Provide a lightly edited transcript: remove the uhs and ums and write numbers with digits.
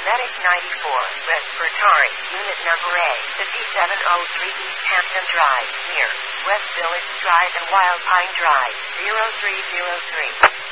Medic 94, Respiratory, Unit Number A, 5703 East Hampton Drive, near West Village Drive and Wild Pine Drive, 0303.